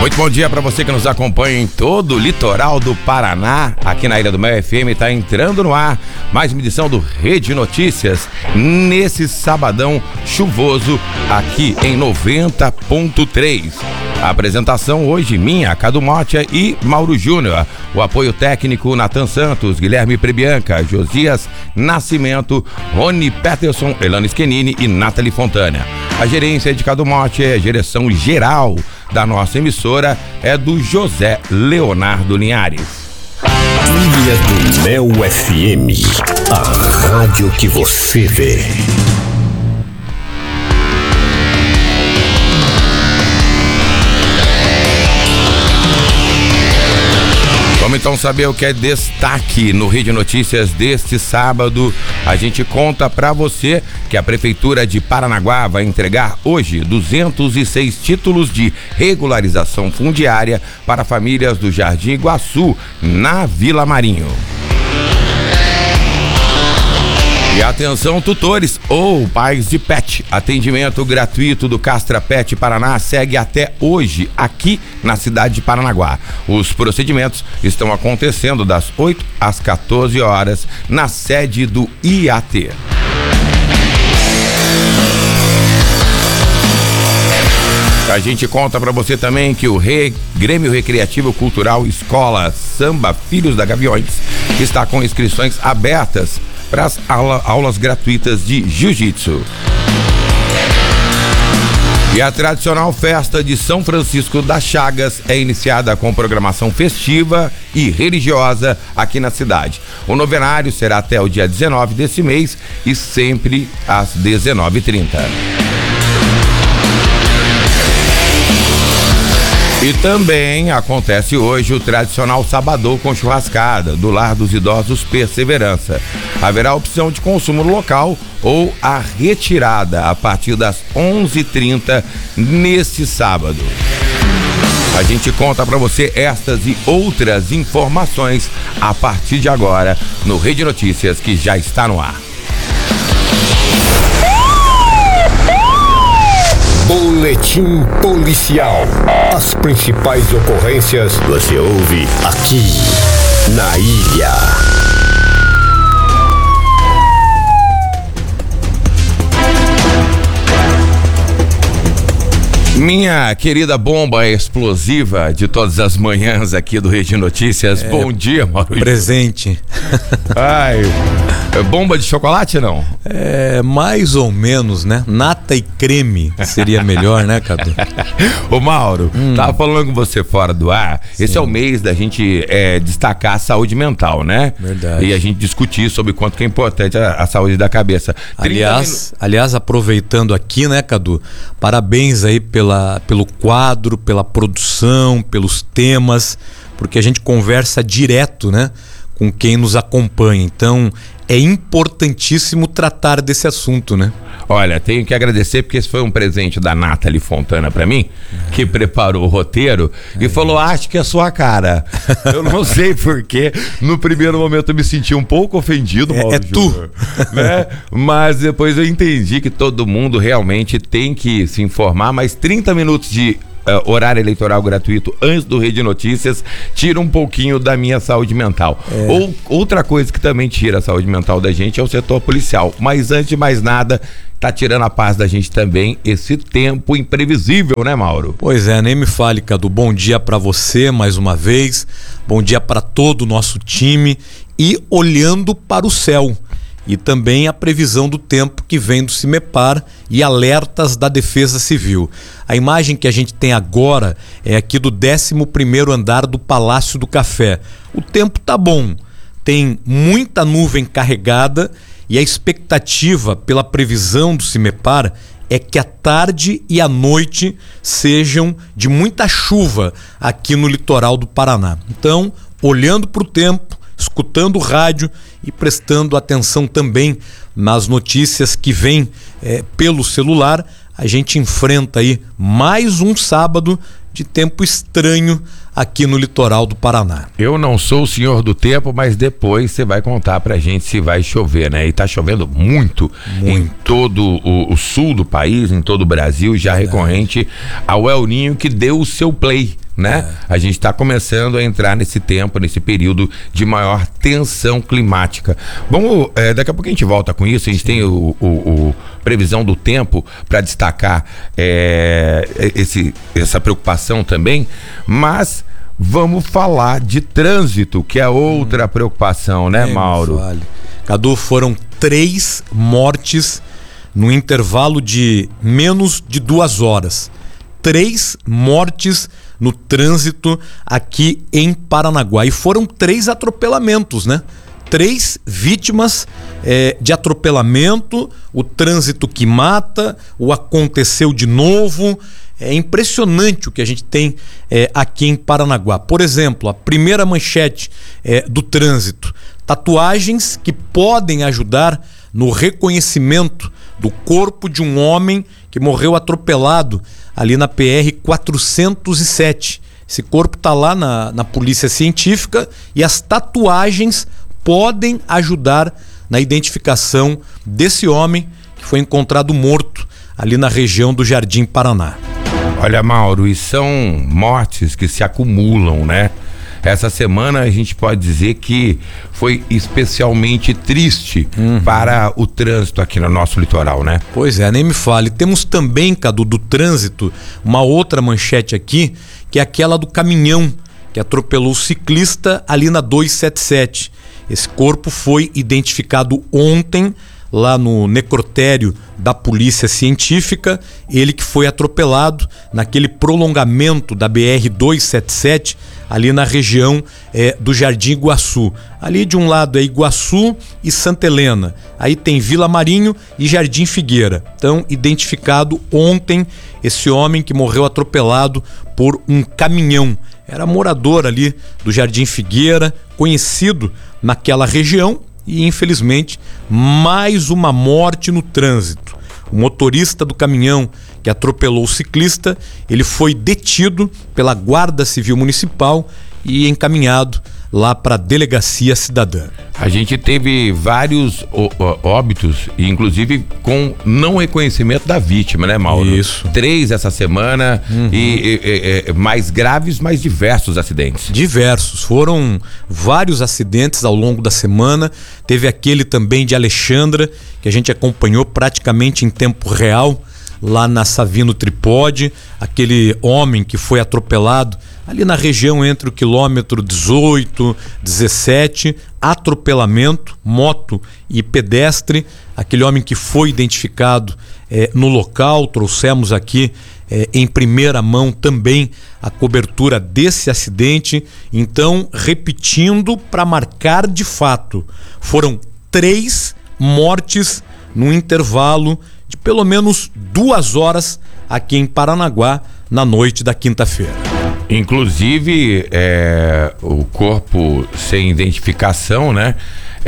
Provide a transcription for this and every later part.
Muito bom dia para você que nos acompanha em todo o litoral do Paraná. Aqui na Ilha do Mel FM está entrando no ar mais uma edição do Rede Notícias nesse sabadão chuvoso aqui em 90.3. A apresentação hoje minha, Cadu Motia e Mauro Júnior. O apoio técnico Nathan Santos, Guilherme Prebianca, Josias Nascimento, Rony Peterson, Elane Schenini e Nathalie Fontana. A gerência de Cadu Motia, a direção geral da nossa emissora é do José Leonardo Linhares. Ilha do Mel FM, a rádio que você vê. Vamos então saber o que é destaque no Rede Notícias deste sábado. A gente conta para você que a Prefeitura de Paranaguá vai entregar hoje 206 títulos de regularização fundiária para famílias do Jardim Iguaçu, na Vila Marinho. E atenção, tutores ou pais de pet, atendimento gratuito do Castra Pet Paraná segue até hoje aqui na cidade de Paranaguá. Os procedimentos estão acontecendo das 8 às 14 horas na sede do IAT. A gente conta para você também que o Grêmio Recreativo Cultural Escola Samba Filhos da Gaviões está com inscrições abertas para as aulas gratuitas de jiu-jitsu. E a tradicional festa de São Francisco das Chagas é iniciada com programação festiva e religiosa aqui na cidade. O novenário será até o dia 19 desse mês e sempre às 19h30. E também acontece hoje o tradicional sabadão com churrascada do Lar dos Idosos Perseverança. Haverá opção de consumo local ou a retirada a partir das 11h30 neste sábado. A gente conta para você estas e outras informações a partir de agora no Rede Notícias, que já está no ar. Boletim policial. As principais ocorrências você ouve aqui na ilha. Minha querida bomba explosiva de todas as manhãs aqui do Rede Notícias. Bom dia, Mauro. Presente. Ai, bomba de chocolate, não? Mais ou menos, né? Nata e creme seria melhor, né, Cadu? Ô Mauro, tava falando com você fora do ar. Sim. Esse é o mês da gente destacar a saúde mental, né? Verdade. E a gente discutir sobre quanto que é importante a saúde da cabeça. Aliás, aproveitando aqui, né, Cadu? Parabéns aí pelo quadro, pela produção, pelos temas, porque a gente conversa direto, né, com quem nos acompanha. Então, é importantíssimo tratar desse assunto, né? Olha, tenho que agradecer porque esse foi um presente da Nathalie Fontana pra mim, que preparou o roteiro e falou, acho que é sua cara. Eu não sei porquê, no primeiro momento eu me senti um pouco ofendido, Mauro Júnior, né? Mas depois eu entendi que todo mundo realmente tem que se informar, mas 30 minutos de horário eleitoral gratuito antes do Rede Notícias tira um pouquinho da minha saúde mental. Outra coisa que também tira a saúde mental da gente é o setor policial, mas antes de mais nada tá tirando a paz da gente também esse tempo imprevisível, né, Mauro? Pois é, nem me fale, Cadu. Bom dia pra você mais uma vez, bom dia pra todo o nosso time e olhando para o céu. E também a previsão do tempo que vem do CIMEPAR e alertas da Defesa Civil. A imagem que a gente tem agora é aqui do 11º andar do Palácio do Café. O tempo tá bom, tem muita nuvem carregada e a expectativa pela previsão do CIMEPAR é que a tarde e a noite sejam de muita chuva aqui no litoral do Paraná. Então, olhando para o tempo, escutando o rádio e prestando atenção também nas notícias que vêm pelo celular, a gente enfrenta aí mais um sábado de tempo estranho aqui no litoral do Paraná. Eu não sou o senhor do tempo, mas depois você vai contar pra gente se vai chover, né? E tá chovendo muito. Em todo o sul do país, em todo o Brasil, já recorrente ao El Ninho, que deu o seu play né? A gente está começando a entrar nesse tempo, nesse período de maior tensão climática. Vamos, daqui a pouco a gente volta com isso. A gente tem o previsão do tempo para destacar essa preocupação também, mas vamos falar de trânsito, que é outra preocupação, né, Mauro? Cadu, foram 3 mortes no intervalo de menos de 2 horas. 3 mortes no trânsito aqui em Paranaguá. E foram 3 atropelamentos, né? 3 vítimas de atropelamento, o trânsito que mata, o aconteceu de novo. É impressionante o que a gente tem aqui em Paranaguá. Por exemplo, a primeira manchete do trânsito: tatuagens que podem ajudar no reconhecimento do corpo de um homem que morreu atropelado ali na PR-407. Esse corpo está lá na polícia científica e as tatuagens podem ajudar na identificação desse homem que foi encontrado morto ali na região do Jardim Paraná. Olha, Mauro, e são mortes que se acumulam, né? Essa semana a gente pode dizer que foi especialmente triste para o trânsito aqui no nosso litoral, né? Pois é, nem me fale. Temos também, Cadu, do trânsito, uma outra manchete aqui, que é aquela do caminhão que atropelou o ciclista ali na 277. Esse corpo foi identificado ontem lá no necrotério da Polícia Científica, ele que foi atropelado naquele prolongamento da BR-277, ali na região do Jardim Iguaçu. Ali de um lado é Iguaçu e Santa Helena, aí tem Vila Marinho e Jardim Figueira. Então, identificado ontem esse homem que morreu atropelado por um caminhão. Era morador ali do Jardim Figueira, conhecido naquela região. E infelizmente mais uma morte no trânsito. O motorista do caminhão que atropelou o ciclista, ele foi detido pela Guarda Civil Municipal e encaminhado lá para a Delegacia Cidadã. A gente teve vários óbitos, inclusive com não reconhecimento da vítima, né, Mauro? Isso. 3 essa semana e mais graves, mais diversos acidentes. Diversos. Foram vários acidentes ao longo da semana. Teve aquele também de Alexandra, que a gente acompanhou praticamente em tempo real, lá na Savino Tripode, aquele homem que foi atropelado ali na região entre o quilômetro 18, 17, atropelamento, moto e pedestre, aquele homem que foi identificado no local. Trouxemos aqui em primeira mão também a cobertura desse acidente. Então, repetindo para marcar de fato, foram 3 mortes no intervalo de pelo menos 2 horas aqui em Paranaguá na noite da quinta-feira. Inclusive, o corpo sem identificação, né?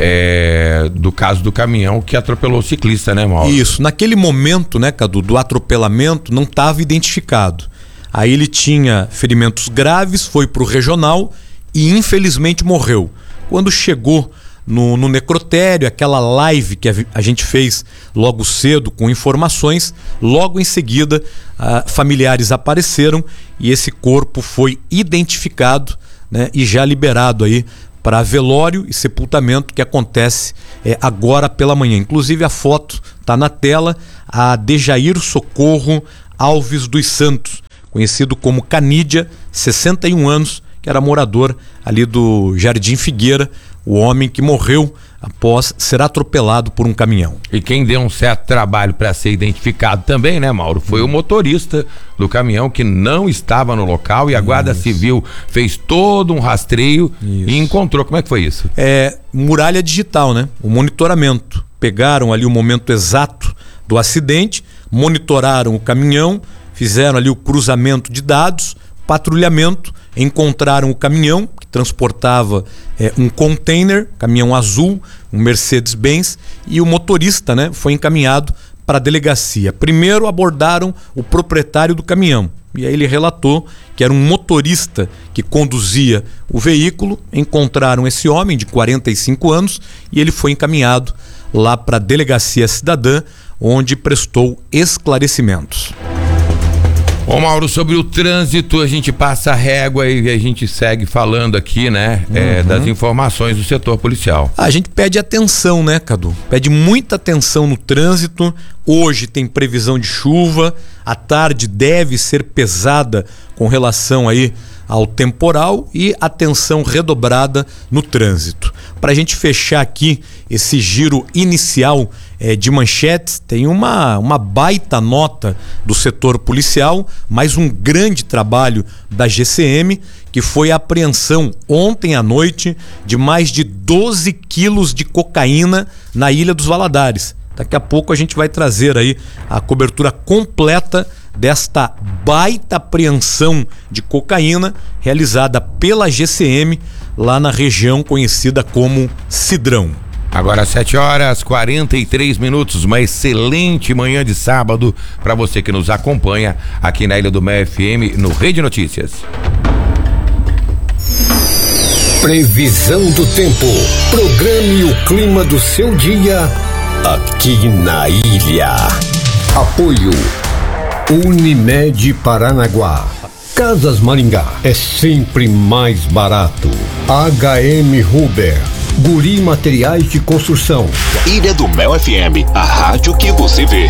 Do caso do caminhão que atropelou o ciclista, né, Mauro? Isso, naquele momento, né, Cadu, do atropelamento não estava identificado. Aí ele tinha ferimentos graves, foi para o regional e infelizmente morreu. Quando chegou no necrotério, aquela live que a gente fez logo cedo com informações, logo em seguida familiares apareceram e esse corpo foi identificado, né, e já liberado aí para velório e sepultamento, que acontece agora pela manhã. Inclusive a foto está na tela, a Dejair Socorro Alves dos Santos, conhecido como Canídia, 61 anos, que era morador ali do Jardim Figueira, o homem que morreu após ser atropelado por um caminhão. E quem deu um certo trabalho para ser identificado também, né, Mauro? Foi o motorista do caminhão que não estava no local e a Guarda Civil fez todo um rastreio e encontrou. Como é que foi isso? Muralha digital, né? O monitoramento. Pegaram ali o momento exato do acidente, monitoraram o caminhão, fizeram ali o cruzamento de dados, patrulhamento, encontraram o caminhão que transportava um container, caminhão azul, um Mercedes-Benz, e o motorista, né, foi encaminhado para a delegacia. Primeiro abordaram o proprietário do caminhão e aí ele relatou que era um motorista que conduzia o veículo. Encontraram esse homem de 45 anos e ele foi encaminhado lá para a Delegacia Cidadã, onde prestou esclarecimentos. Ô Mauro, sobre o trânsito, a gente passa a régua e a gente segue falando aqui, né, das informações do setor policial. A gente pede atenção, né, Cadu? Pede muita atenção no trânsito. Hoje tem previsão de chuva, a tarde deve ser pesada com relação aí ao temporal e atenção redobrada no trânsito. Para a gente fechar aqui esse giro inicial de manchetes, tem uma baita nota do setor policial, mais um grande trabalho da GCM, que foi a apreensão ontem à noite de mais de 12 quilos de cocaína na Ilha dos Valadares. Daqui a pouco a gente vai trazer aí a cobertura completa desta baita apreensão de cocaína realizada pela GCM lá na região conhecida como Cidrão. Agora 7h43, uma excelente manhã de sábado para você que nos acompanha aqui na Ilha do Mel FM no Rede Notícias. Previsão do tempo. Programe o clima do seu dia aqui na ilha. Apoio Unimed Paranaguá. Casas Maringá é sempre mais barato. HM Huber, Guri Materiais de Construção. Ilha do Mel FM, a rádio que você vê.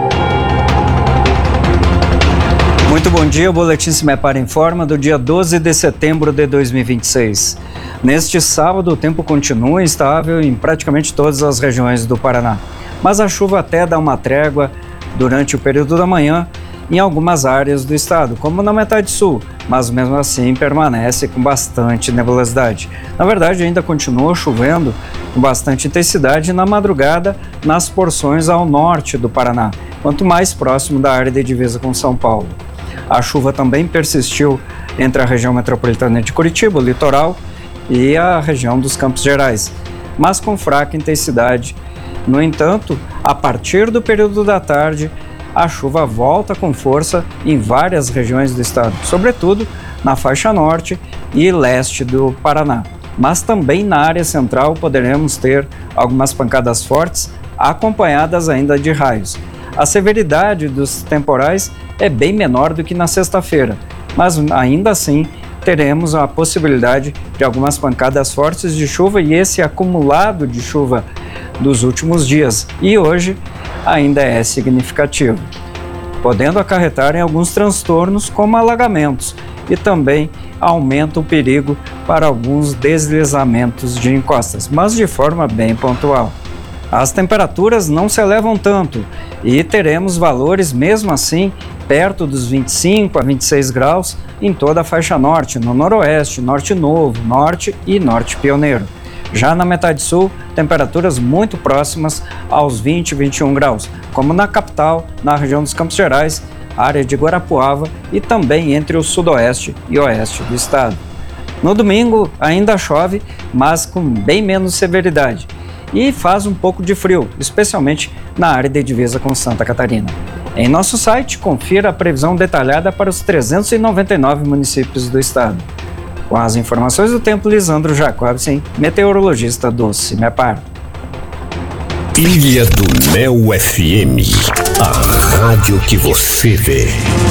Muito bom dia, o Boletim Se Me Para informa do dia 12 de setembro de 2026. Neste sábado, o tempo continua instável em praticamente todas as regiões do Paraná, mas a chuva até dá uma trégua durante o período da manhã em algumas áreas do estado, como na metade sul, mas mesmo assim permanece com bastante nebulosidade. Na verdade, ainda continua chovendo com bastante intensidade na madrugada nas porções ao norte do Paraná, quanto mais próximo da área de divisa com São Paulo. A chuva também persistiu entre a região metropolitana de Curitiba, o litoral, e a região dos Campos Gerais, mas com fraca intensidade. No entanto, a partir do período da tarde, a chuva volta com força em várias regiões do estado, sobretudo na faixa norte e leste do Paraná. Mas também na área central poderemos ter algumas pancadas fortes, acompanhadas ainda de raios. A severidade dos temporais é bem menor do que na sexta-feira, mas ainda assim teremos a possibilidade de algumas pancadas fortes de chuva e esse acumulado de chuva dos últimos dias e hoje ainda é significativo, podendo acarretar em alguns transtornos como alagamentos e também aumenta o perigo para alguns deslizamentos de encostas, mas de forma bem pontual. As temperaturas não se elevam tanto e teremos valores mesmo assim perto dos 25 a 26 graus em toda a faixa norte, no noroeste, norte novo, norte e norte pioneiro. Já na metade sul, temperaturas muito próximas aos 20 e 21 graus, como na capital, na região dos Campos Gerais, área de Guarapuava e também entre o sudoeste e oeste do estado. No domingo ainda chove, mas com bem menos severidade e faz um pouco de frio, especialmente na área de divisa com Santa Catarina. Em nosso site, confira a previsão detalhada para os 399 municípios do estado. Com as informações do tempo, Lisandro Jacobsen, meteorologista do Se Me Para. Ilha do Mel FM, a rádio que você vê.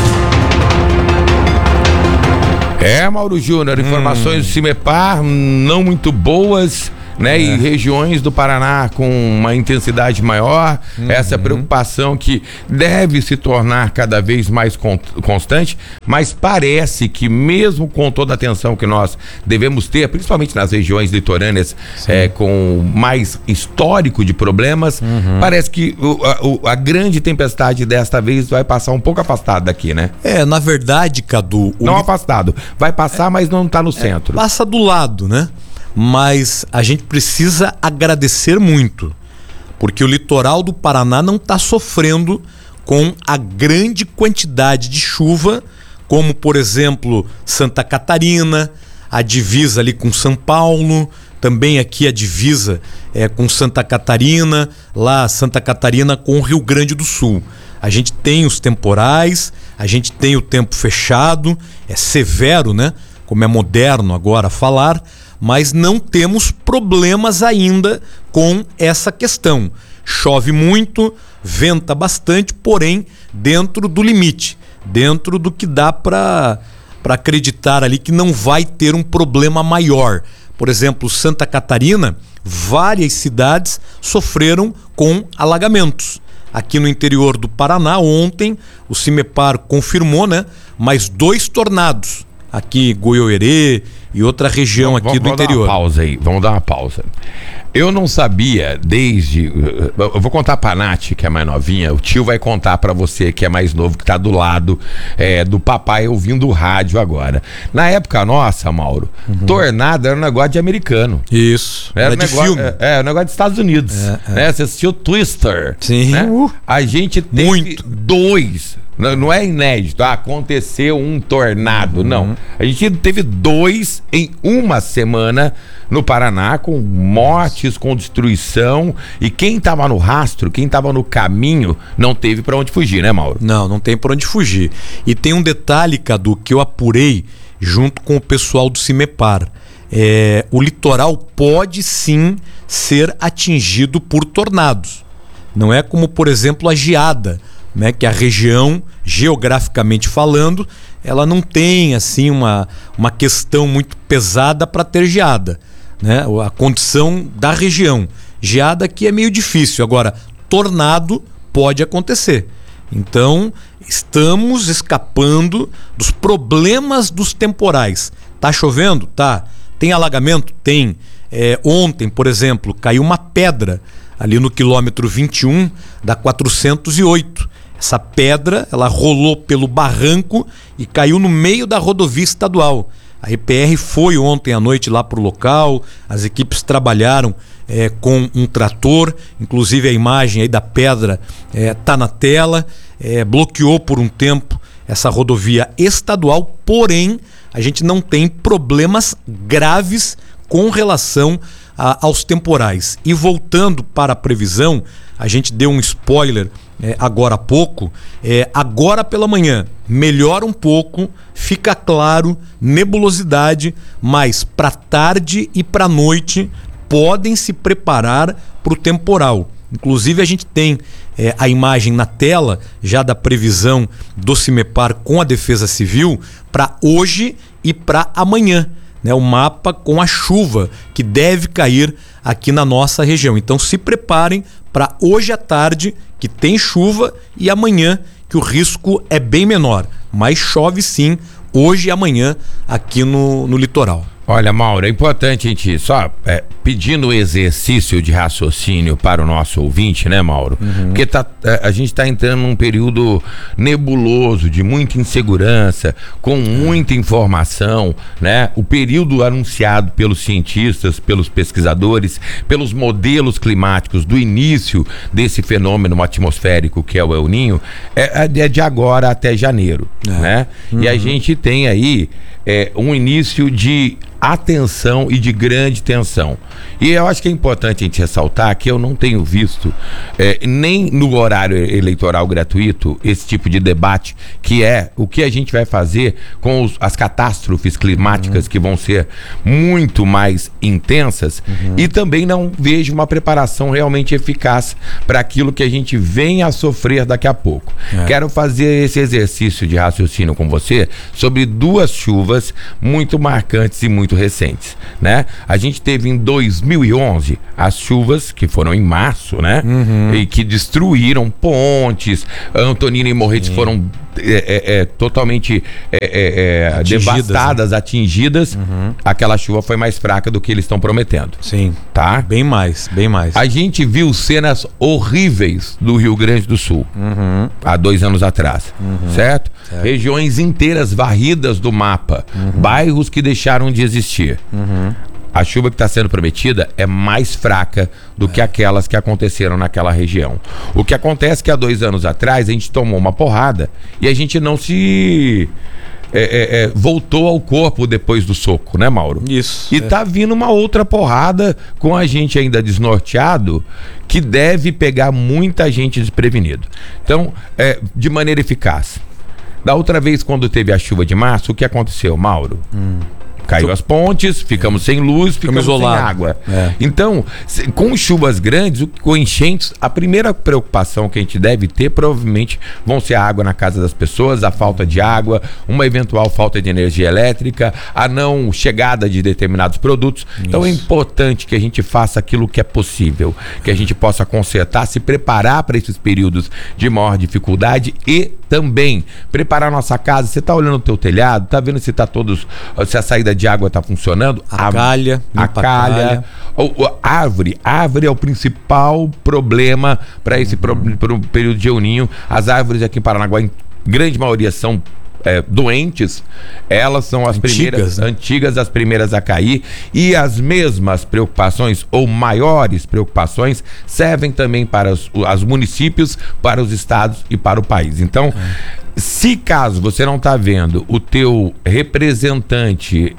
Mauro Júnior, informações do Se Me Para não muito boas, né? E regiões do Paraná com uma intensidade maior, essa preocupação que deve se tornar cada vez mais constante, mas parece que mesmo com toda a atenção que nós devemos ter, principalmente nas regiões litorâneas com mais histórico de problemas, parece que a grande tempestade desta vez vai passar um pouco afastado daqui, né? Na verdade, Cadu... Não afastado, vai passar, mas não está no centro. Passa do lado, né? Mas a gente precisa agradecer muito, porque o litoral do Paraná não está sofrendo com a grande quantidade de chuva, como, por exemplo, Santa Catarina, a divisa ali com São Paulo, também aqui a divisa com Santa Catarina, lá Santa Catarina com o Rio Grande do Sul. A gente tem os temporais, a gente tem o tempo fechado, é severo, né? Como é moderno agora falar, mas não temos problemas ainda com essa questão. Chove muito, venta bastante, porém dentro do limite. dentro do que dá para acreditar ali que não vai ter um problema maior. Por exemplo, Santa Catarina, várias cidades sofreram com alagamentos. Aqui no interior do Paraná, ontem, o CIMEPAR confirmou, né, mais 2 tornados. Aqui, Goiôerê e outra região aqui do interior. Vamos dar uma pausa. Eu não sabia eu vou contar pra Nath, que é mais novinha, o tio vai contar pra você, que é mais novo, que tá do lado do papai ouvindo o rádio agora. Na época nossa, Mauro, tornado era um negócio de americano. Isso, era de negócio, filme. um negócio dos Estados Unidos. Né? Você assistiu Twister. Sim. Né? A gente teve 2. Não é inédito, aconteceu um tornado, não. A gente teve 2 em uma semana no Paraná, com mortes, com destruição, e quem tava no rastro, quem tava no caminho, não teve pra onde fugir, né, Mauro? Não tem pra onde fugir. E tem um detalhe, Cadu, que eu apurei junto com o pessoal do CIMEPAR. O litoral pode sim ser atingido por tornados. Não é como, por exemplo, a geada, né, que a região, geograficamente falando, ela não tem assim uma questão muito pesada para ter geada, né? A condição da região. Geada aqui é meio difícil. Agora, tornado pode acontecer. Então, estamos escapando dos problemas dos temporais. Tá chovendo? Tá. Tem alagamento? Tem. Ontem, por exemplo, caiu uma pedra ali no quilômetro 21 da 408. Essa pedra, ela rolou pelo barranco e caiu no meio da rodovia estadual. A EPR foi ontem à noite lá para o local, as equipes trabalharam com um trator, inclusive a imagem aí da pedra tá na tela, bloqueou por um tempo essa rodovia estadual, porém a gente não tem problemas graves com relação aos temporais. E voltando para a previsão, a gente deu um spoiler agora há pouco, agora pela manhã melhora um pouco, fica claro, nebulosidade, mas para tarde e para noite podem se preparar para o temporal. Inclusive a gente tem a imagem na tela já da previsão do CIMEPAR com a Defesa Civil para hoje e para amanhã, né? O mapa com a chuva que deve cair aqui na nossa região. Então se preparem para hoje à tarde, que tem chuva, e amanhã, que o risco é bem menor. Mas chove sim, hoje e amanhã, aqui no litoral. Olha, Mauro, é importante a gente só pedindo exercício de raciocínio para o nosso ouvinte, né, Mauro? Porque a gente está entrando num período nebuloso, de muita insegurança, com muita informação, né? O período anunciado pelos cientistas, pelos pesquisadores, pelos modelos climáticos do início desse fenômeno atmosférico que é o El Niño, é de agora até janeiro, né? E a gente tem aí um início de atenção e de grande tensão. E eu acho que é importante a gente ressaltar que eu não tenho visto nem no horário eleitoral gratuito esse tipo de debate, que é o que a gente vai fazer com as catástrofes climáticas que vão ser muito mais intensas, e também não vejo uma preparação realmente eficaz para aquilo que a gente vem a sofrer daqui a pouco. Quero fazer esse exercício de raciocínio com você sobre 2 chuvas muito marcantes e muito recentes, né? A gente teve em 2011 as chuvas que foram em março, né? E que destruíram pontes. Antonina e Morretes foram totalmente devastadas, atingidas. Aquela chuva foi mais fraca do que eles estão prometendo. Sim, tá? Bem mais. A gente viu cenas horríveis do Rio Grande do Sul há 2 anos atrás, certo? Regiões inteiras varridas do mapa, bairros que deixaram de existir. A chuva que está sendo prometida é mais fraca do que aquelas que aconteceram naquela região. O que acontece é que há 2 anos atrás a gente tomou uma porrada e a gente não se voltou ao corpo depois do soco, né, Mauro? Isso. E tá vindo uma outra porrada com a gente ainda desnorteado, que deve pegar muita gente desprevenido. Então, de maneira eficaz. Da outra vez, quando teve a chuva de março, o que aconteceu, Mauro? Caiu as pontes, ficamos sem luz, ficamos sem água. Então, com chuvas grandes, com enchentes, a primeira preocupação que a gente deve ter provavelmente vão ser a água na casa das pessoas, a falta de água, uma eventual falta de energia elétrica, a não chegada de determinados produtos. Então é importante que a gente faça aquilo que é possível, que a gente possa consertar, se preparar para esses períodos de maior dificuldade e também preparar nossa casa. Você está olhando o teu telhado, está vendo se a saída de água está funcionando? A calha. Árvore é o principal problema para esse pro período de El Ninho. As árvores aqui em Paranaguá, em grande maioria, são doentes. Elas são as primeiras, antigas, as primeiras a cair, e as mesmas preocupações ou maiores preocupações servem também para os municípios, para os estados e para o país. Então, se caso você não está vendo o teu representante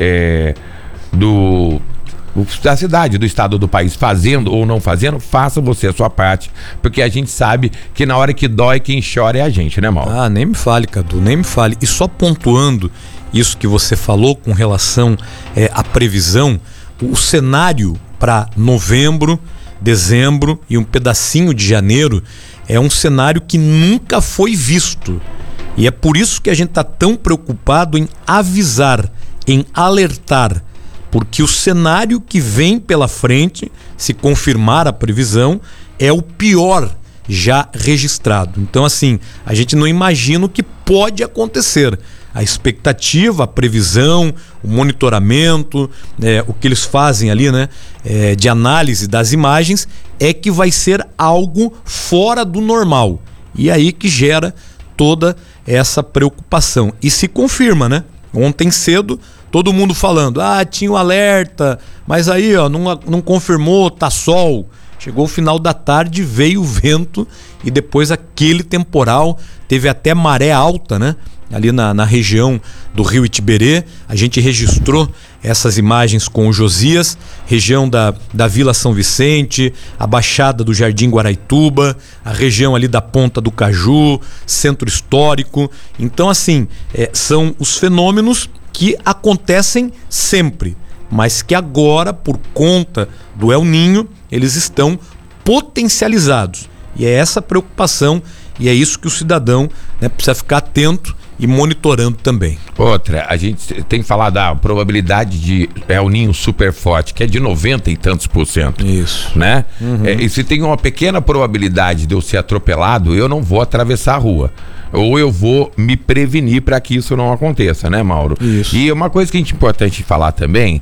da cidade, do estado, do país fazendo ou não fazendo, faça você a sua parte, porque a gente sabe que na hora que dói, quem chora é a gente, né, Mauro? Nem me fale, Cadu, nem me fale. E só pontuando isso que você falou com relação à previsão, o cenário para novembro, dezembro e um pedacinho de janeiro é um cenário que nunca foi visto. E é por isso que a gente está tão preocupado em avisar, em alertar, porque o cenário que vem pela frente, se confirmar a previsão, é o pior já registrado. Então, assim, a gente não imagina o que pode acontecer. A expectativa, a previsão, o monitoramento, o que eles fazem ali, né, de análise das imagens, é que vai ser algo fora do normal. E aí que gera toda essa preocupação. E se confirma, né? Ontem cedo, todo mundo falando, tinha um alerta, mas aí não confirmou, tá sol. Chegou o final da tarde, veio o vento e depois aquele temporal, teve até maré alta, né? Ali na região do Rio Itiberê. A gente registrou essas imagens com o Josias, região da Vila São Vicente, a Baixada do Jardim Guaraituba, a região ali da Ponta do Caju, Centro Histórico. Então, assim, são os fenômenos que acontecem sempre, mas que agora, por conta do El Ninho, eles estão potencializados. E é essa preocupação, e é isso que o cidadão, né, precisa ficar atento e monitorando também. Outra, a gente tem que falar da probabilidade de El Ninho super forte, que é de 90 e tantos %. Isso. Né? E se tem uma pequena probabilidade de eu ser atropelado, eu não vou atravessar a rua. Ou eu vou me prevenir para que isso não aconteça, né, Mauro? Isso. E uma coisa que é importante falar também,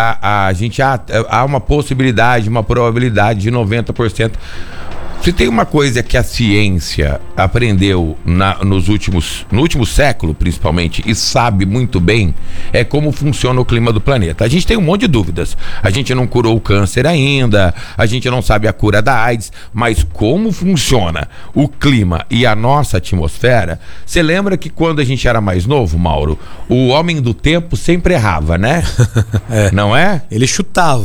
a gente há uma possibilidade, uma probabilidade de 90%. Se tem uma coisa que a ciência aprendeu no último século, principalmente, e sabe muito bem, é como funciona o clima do planeta. A gente tem um monte de dúvidas. A gente não curou o câncer ainda, a gente não sabe a cura da AIDS, mas como funciona o clima e a nossa atmosfera, você lembra que quando a gente era mais novo, Mauro, o homem do tempo sempre errava, né? Não é? Ele chutava.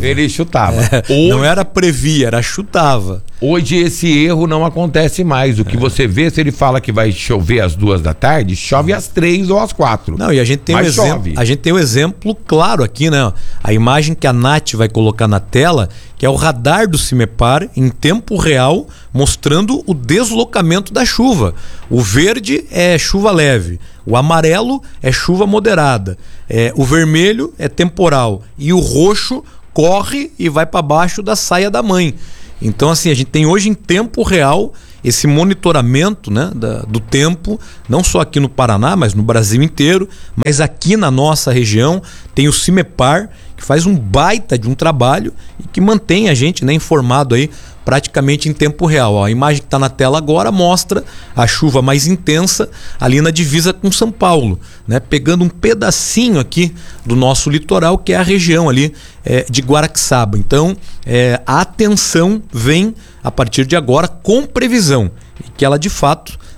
Hoje, não era previa, era chutava. Hoje esse erro não acontece mais. O que você vê, se ele fala que vai chover às 2 da tarde, chove às 3 ou às 4. Não, e a gente tem a gente tem um exemplo claro aqui, né? A imagem que a Nath vai colocar na tela, que é o radar do CIMEPAR em tempo real, mostrando o deslocamento da chuva. O verde é chuva leve, o amarelo é chuva moderada, o vermelho é temporal e o roxo corre e vai para baixo da saia da mãe. Então, assim, a gente tem hoje em tempo real esse monitoramento, né, do tempo, não só aqui no Paraná, mas no Brasil inteiro, mas aqui na nossa região tem o CIMEPAR, que faz um baita de um trabalho e que mantém a gente, né, informado aí praticamente em tempo real. A imagem que está na tela agora mostra a chuva mais intensa ali na divisa com São Paulo, né? Pegando um pedacinho aqui do nosso litoral, que é a região ali de Guaraxaba. Então, a atenção vem a partir de agora com previsão, e que ela de fato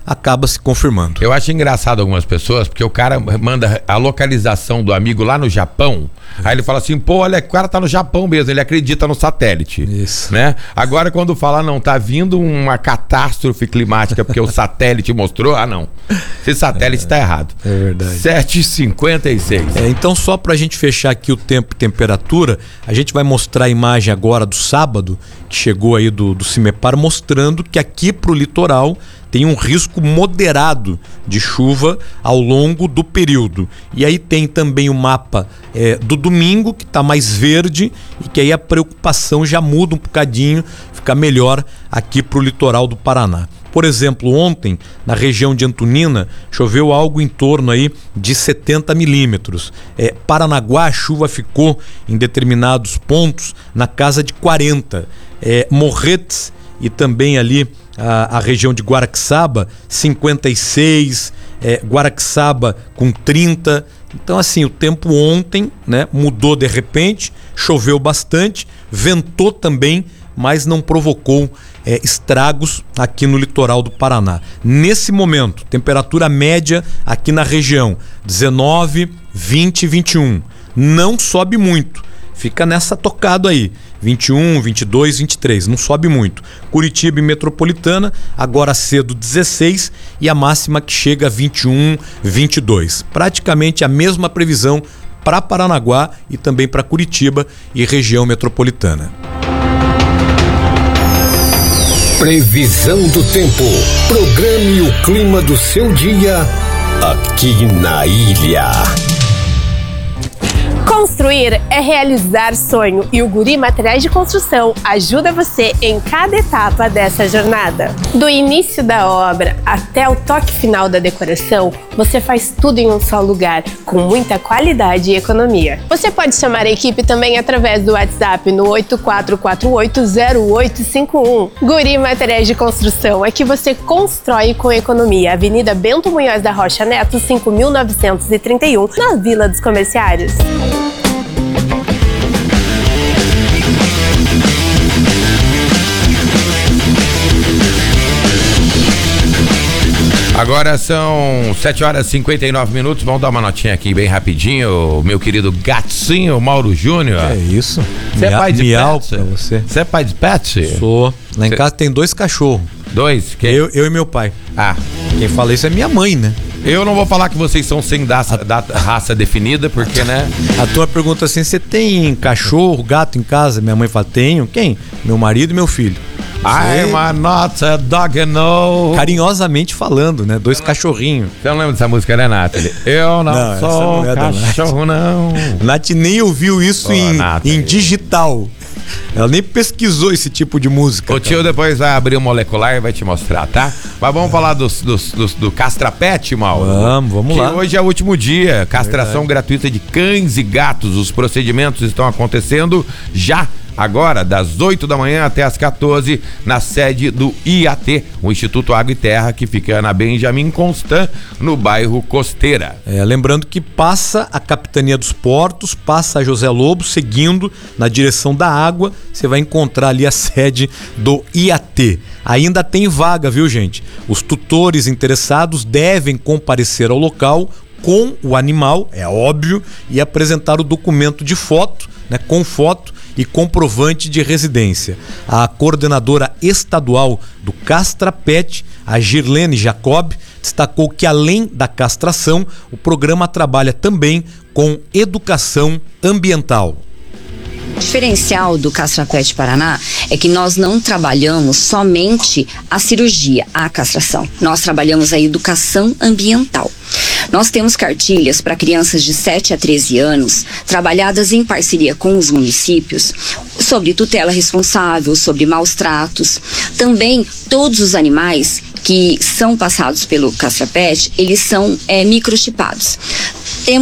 acaba se confirmando. Eu acho engraçado algumas pessoas, porque o cara manda a localização do amigo lá no Japão, aí ele fala assim, pô, olha, o cara tá no Japão mesmo, ele acredita no satélite. Isso. Né? Agora quando fala, não, tá vindo uma catástrofe climática porque o satélite mostrou, não, esse satélite tá errado. É verdade. 7h56. Então, só pra gente fechar aqui o tempo e temperatura, a gente vai mostrar a imagem agora do sábado, que chegou aí do CIMEPAR, mostrando que aqui pro litoral tem um risco moderado de chuva ao longo do período. E aí tem também o mapa do domingo, que está mais verde, e que aí a preocupação já muda um bocadinho, fica melhor aqui para o litoral do Paraná. Por exemplo, ontem, na região de Antonina, choveu algo em torno aí de 70 milímetros. Paranaguá, a chuva ficou em determinados pontos na casa de 40. Morretes e também ali a região de Guaraxaba, 56, Guaraxaba com 30. Então, assim, o tempo ontem, né, mudou de repente, choveu bastante, ventou também, mas não provocou estragos aqui no litoral do Paraná. Nesse momento, temperatura média aqui na região, 19, 20, 21. Não sobe muito, fica nessa tocada aí. 21, 22, 23, não sobe muito. Curitiba e Metropolitana, agora cedo 16 e a máxima que chega a 21, 22. Praticamente a mesma previsão para Paranaguá e também para Curitiba e região metropolitana. Previsão do tempo. Programe o clima do seu dia aqui na ilha. Construir é realizar sonho e o Guri Materiais de Construção ajuda você em cada etapa dessa jornada. Do início da obra até o toque final da decoração, você faz tudo em um só lugar, com muita qualidade e economia. Você pode chamar a equipe também através do WhatsApp no 84480851. Guri Materiais de Construção é que você constrói com economia. Avenida Bento Munhoz da Rocha Neto, 5.931, na Vila dos Comerciários. Agora são 7h59. Vamos dar uma notinha aqui bem rapidinho, meu querido gatinho Mauro Júnior. É isso. Você é pai de miau pet? pra você. Você é pai de pet? Sou. Lá em casa tem 2 cachorros. 2? Quem? Eu e meu pai. Ah, Quem fala isso é minha mãe, né? eu não vou falar que vocês são sem raça definida, porque, né? A tua pergunta assim, você tem cachorro, gato em casa? Minha mãe fala, tenho. Quem? Meu marido e meu filho. I'm not a dog, no. Carinhosamente falando, né? 2 cachorrinhos. Você não lembra dessa música, né, Nathalie? Eu não Não, sou essa não é da cachorro, não. Nath nem ouviu isso Nathalie. em digital. Ela nem pesquisou esse tipo de música. O tio depois vai abrir o molecular e vai te mostrar, tá? Mas vamos falar do Castrapet, Mauro. Vamos lá. Que hoje é o último dia. Castração gratuita de cães e gatos. Os procedimentos estão acontecendo já. Agora, das 8 da manhã até as 14, na sede do IAT, o Instituto Água e Terra, que fica na Benjamin Constant, no bairro Costeira. Lembrando que passa a Capitania dos Portos, passa a José Lobo, seguindo na direção da água, você vai encontrar ali a sede do IAT. Ainda tem vaga, viu, gente? Os tutores interessados devem comparecer ao local com o animal, é óbvio, e apresentar o documento de foto, né, com foto e comprovante de residência. A coordenadora estadual do Castrapet, a Girlene Jacob, destacou que além da castração, o programa trabalha também com educação ambiental. O diferencial do Castrapet Paraná é que nós não trabalhamos somente a cirurgia, a castração. Nós trabalhamos a educação ambiental. Nós temos cartilhas para crianças de 7 a 13 anos, trabalhadas em parceria com os municípios, sobre tutela responsável, sobre maus tratos. Também todos os animais que são passados pelo Castrapet, eles são microchipados.